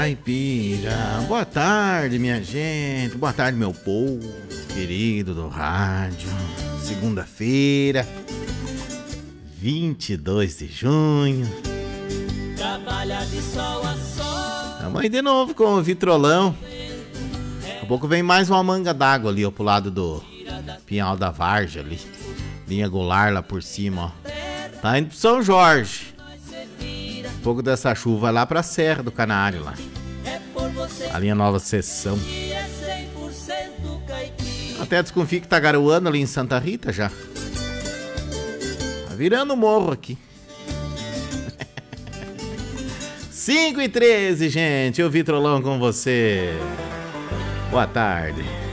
Caipira, boa tarde, minha gente, boa tarde, meu povo querido do rádio. Segunda-feira, 22 de junho. Trabalha de sol a sol. Tamo aí de novo com o Vitrolão. Daqui a pouco vem mais uma manga d'água ali, ó, pro lado do Pinhal da Varja ali. Linha Goulart lá por cima, ó. Tá indo pro São Jorge. Um pouco dessa chuva vai lá pra Serra do Canário lá. A linha Nova Seção. Até desconfio que tá garoando ali em Santa Rita já. Tá virando morro aqui. 5h13, gente. O Vitrolão com você. Boa tarde.